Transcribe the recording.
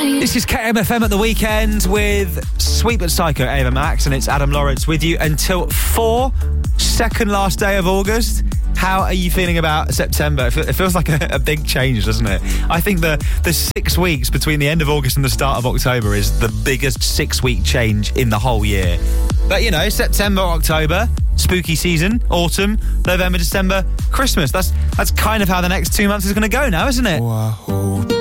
This is KMFM at the weekend with Sweet But Psycho, Ava Max, and it's Adam Lawrence with you until 4, second last day of August. How are you feeling about September? It feels like a big change, doesn't it? I think the 6 weeks between the end of August and the start of October is the biggest 6-week change in the whole year. But, you know, September, October, spooky season, autumn, November, December, Christmas. That's kind of how the next 2 months is going to go now, isn't it?